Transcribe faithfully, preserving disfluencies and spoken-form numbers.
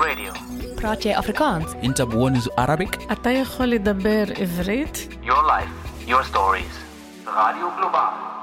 Radio. براتي أفريكانس. أنت بونز Arabic. אתה יכול לדבר עברית? Your life, your stories. Radio Global.